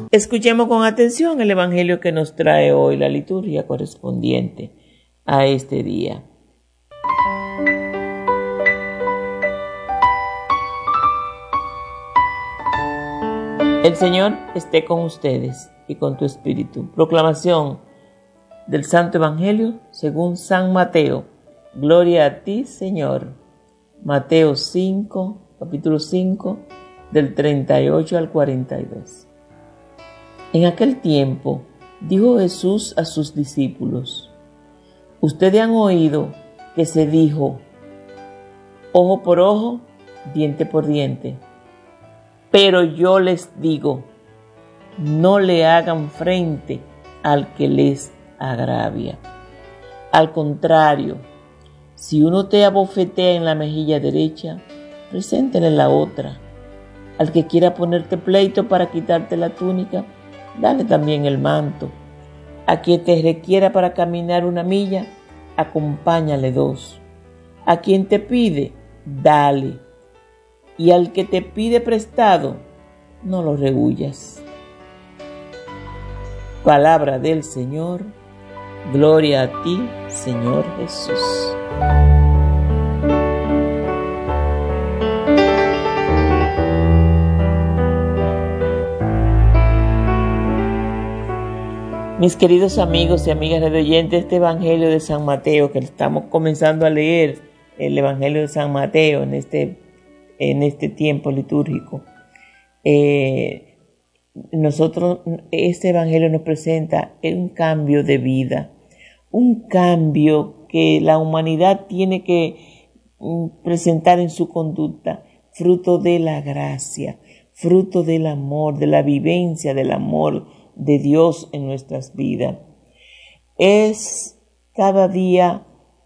Escuchemos con atención el evangelio que nos trae hoy la liturgia correspondiente a este día. El Señor esté con ustedes y con tu espíritu. Proclamación del Santo Evangelio según San Mateo. Gloria a ti, Señor. Mateo 5, capítulo 5, del 38 al 42. En aquel tiempo dijo Jesús a sus discípulos: ustedes han oído que se dijo, ojo por ojo, diente por diente. Pero yo les digo, no le hagan frente al que les agravia. Al contrario, si uno te abofetea en la mejilla derecha, preséntale la otra. Al que quiera ponerte pleito para quitarte la túnica, dale también el manto. A quien te requiera para caminar 1 milla, acompáñale 2. A quien te pide, dale. Y al que te pide prestado, no lo rehuyas. Palabra del Señor. Gloria a ti, Señor Jesús. Mis queridos amigos y amigas de oyentes, este Evangelio de San Mateo, que estamos comenzando a leer, el Evangelio de San Mateo en este tiempo litúrgico, este Evangelio nos presenta un cambio de vida, un cambio que la humanidad tiene que presentar en su conducta, fruto de la gracia, fruto del amor, de la vivencia del amor de Dios en nuestras vidas. Es cada día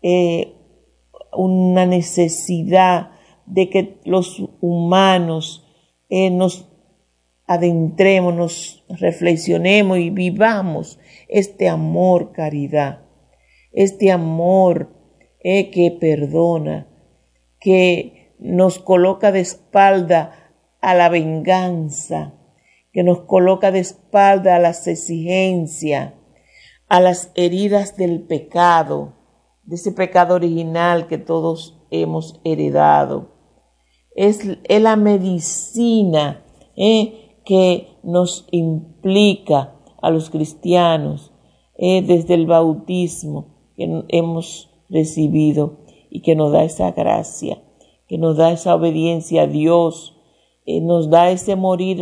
una necesidad de que los humanos nos adentremos, nos reflexionemos y vivamos este amor caridad, este amor que perdona, que nos coloca de espalda a la venganza, que nos coloca de espalda a las exigencias, a las heridas del pecado, de ese pecado original que todos hemos heredado. Es la medicina que nos implica a los cristianos desde el bautismo que hemos recibido y que nos da esa gracia, que nos da esa obediencia a Dios, nos da ese morir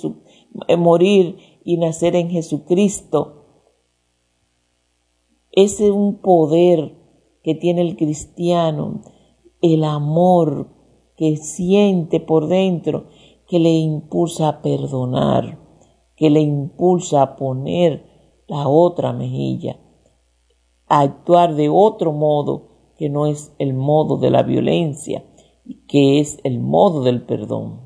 y nacer en Jesucristo. Ese es un poder que tiene el cristiano, el amor que siente por dentro, que le impulsa a perdonar, que le impulsa a poner la otra mejilla, a actuar de otro modo que no es el modo de la violencia, que es el modo del perdón.